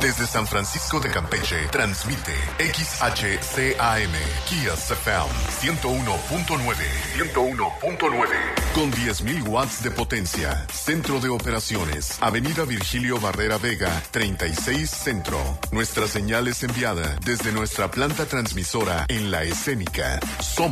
Desde San Francisco de Campeche, transmite XHCAM, Kia CFM 101.9. 101.9. Con 10.000 watts de potencia. Centro de operaciones. Avenida Virgilio Barrera Vega, 36 Centro. Nuestra señal es enviada desde nuestra planta transmisora en La Escénica. Somos